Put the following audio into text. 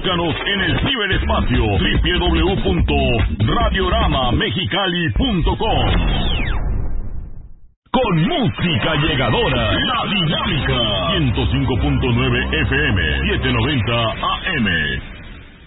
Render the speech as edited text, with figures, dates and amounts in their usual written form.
Búscanos en el ciberespacio www.radioramamexicali.com. Con música llegadora, La Dinámica, 105.9 FM, 790 AM.